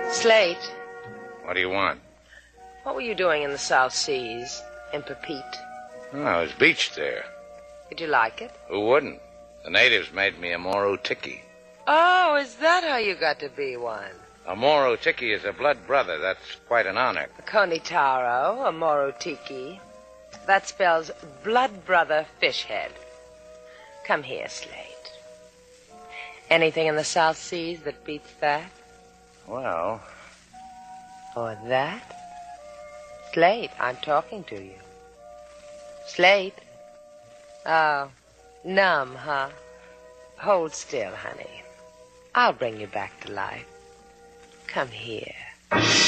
Slate, What do you want? what were you doing in the South Seas, in Papeete? Oh, I was beached there. Did you like it? Who wouldn't? The natives made me a Moro Tiki. Oh, is that how you got to be one? A Moro Tiki is a blood brother. That's quite an honor. A Konitaro, a Moro Tiki. That spells blood brother fish head. Come here, Slate. Anything in the South Seas that beats that? Well, Or that? Slate, I'm talking to you. Slate. Oh, numb, huh? Hold still, honey. I'll bring you back to life. Come here.